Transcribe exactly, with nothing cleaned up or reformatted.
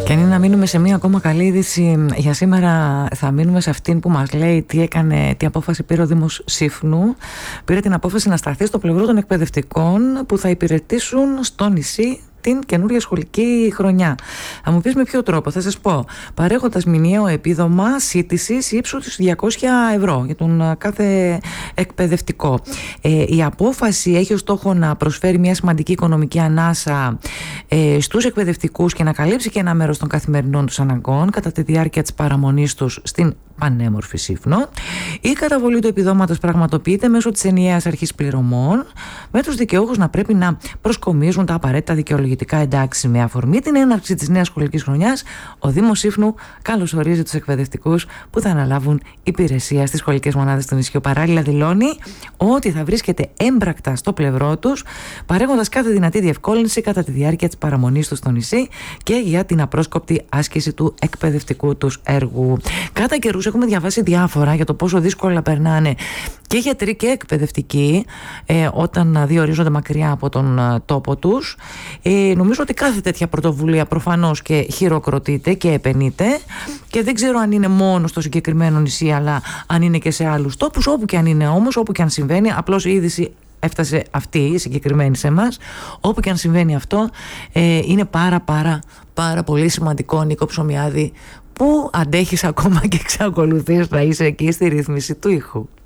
Και αν είναι να μείνουμε σε μία ακόμα καλή είδηση για σήμερα, θα μείνουμε σε αυτήν που μας λέει τι έκανε, τι απόφαση πήρε ο Δήμος Σύφνου. Πήρε την απόφαση να σταθεί στο πλευρό των εκπαιδευτικών που θα υπηρετήσουν στο νησί την καινούργια σχολική χρονιά. Θα μου πεις με ποιο τρόπο, θα σας πω. Παρέχοντας μηνιαίο επίδομα σύντησης ύψους διακόσια ευρώ για τον κάθε εκπαιδευτικό. Ε, η απόφαση έχει ως στόχο να προσφέρει μια σημαντική οικονομική ανάσα ε, στους εκπαιδευτικούς και να καλύψει και ένα μέρος των καθημερινών τους αναγκών κατά τη διάρκεια της παραμονής τους στην πανέμορφη Σύφνο. Η καταβολή του επιδόματος πραγματοποιείται μέσω της ενιαίας αρχής πληρωμών, με τους δικαιούχους να πρέπει να προσκομίζουν τα απαραίτητα δικαιολογητικά εντάξει. Με αφορμή την έναρξη της νέας σχολικής χρονιάς, ο Δήμος Σύφνου καλωσορίζει τους εκπαιδευτικούς που θα αναλάβουν υπηρεσία στις σχολικές μονάδες του νησιού. Παράλληλα, δηλώνει ότι θα βρίσκεται έμπρακτα στο πλευρό τους, παρέχοντας κάθε δυνατή διευκόλυνση κατά τη διάρκεια της παραμονής τους στο νησί και για την απρόσκοπτη άσκηση του εκπαιδευτικού τους έργου. Κατά καιρούς έχουμε διαβάσει διάφορα για το πόσο δύσκολα περνάνε και γιατροί και εκπαιδευτικοί ε, όταν διορίζονται μακριά από τον ε, τόπο τους. Ε, νομίζω ότι κάθε τέτοια πρωτοβουλία προφανώς και χειροκροτείται και επενείται, και δεν ξέρω αν είναι μόνο στο συγκεκριμένο νησί, αλλά αν είναι και σε άλλους τόπους. Όπου και αν είναι όμως, όπου και αν συμβαίνει, απλώς η είδηση έφτασε αυτή η συγκεκριμένη σε εμάς. Όπου και αν συμβαίνει αυτό, ε, είναι πάρα πάρα πάρα πολύ σημαντικό, Νίκο Ψωμιάδη, που αντέχεις ακόμα και εξακολουθείς να είσαι εκεί στη ρύθμιση του ήχου.